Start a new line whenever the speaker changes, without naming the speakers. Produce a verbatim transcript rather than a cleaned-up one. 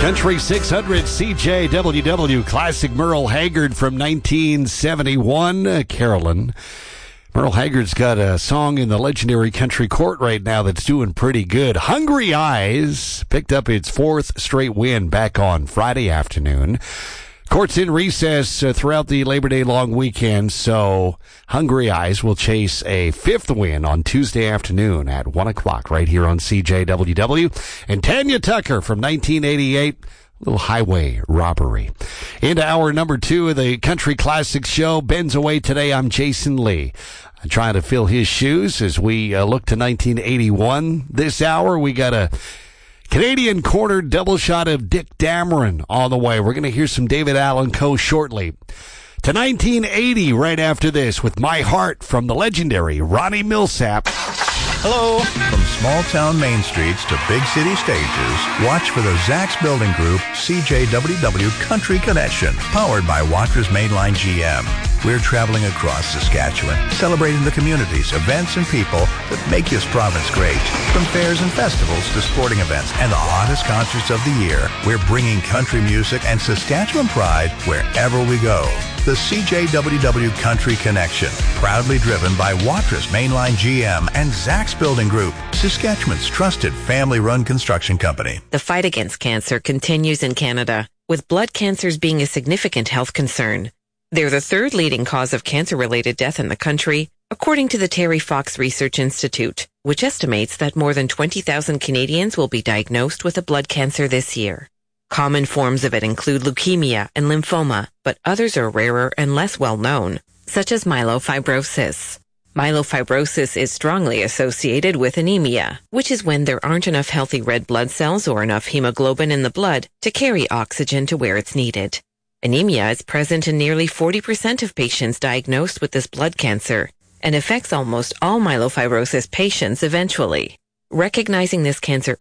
Country six hundred C J W W classic Merle Haggard from nineteen seventy-one. Uh, Carolyn. Merle Haggard's got a song in the legendary country court right now that's doing pretty good. Hungry Eyes picked up its fourth straight win back on Friday afternoon. Court's in recess uh, throughout the Labor Day long weekend, so Hungry Eyes will chase a fifth win on Tuesday afternoon at one o'clock right here on C J W W. And Tanya Tucker from nineteen eighty-eight, little highway robbery. Into hour number two of the Country Classics show. Ben's away today. I'm Jason Lee. I'm trying to fill his shoes as we uh, look to nineteen eighty-one. This hour, we got a Canadian corner double shot of Dick Dameron on the way. We're going to hear some David Allan Coe shortly. To nineteen eighty right after this with My Heart from the legendary Ronnie Milsap.
Hello. From small-town main streets to big city stages, watch for the Zax Building Group C J W W Country Connection, powered by Watra's Mainline G M. We're traveling across Saskatchewan, celebrating the communities, events, and people that make this province great. From fairs and festivals to sporting events and the hottest concerts of the year, we're bringing country music and Saskatchewan pride wherever we go. The C J W W Country Connection, proudly driven by Watra's Mainline G M and Zax Building Group, Saskatchewan's trusted family-run construction company.
The fight against cancer continues in Canada, with blood cancers being a significant health concern. They're the third leading cause of cancer-related death in the country, according to the Terry Fox Research Institute, which estimates that more than twenty thousand Canadians will be diagnosed with a blood cancer this year. Common forms of it include leukemia and lymphoma, but others are rarer and less well known, such as myelofibrosis. Myelofibrosis is strongly associated with anemia, which is when there aren't enough healthy red blood cells or enough hemoglobin in the blood to carry oxygen to where it's needed. Anemia is present in nearly forty percent of patients diagnosed with this blood cancer and affects almost all myelofibrosis patients eventually. Recognizing this cancer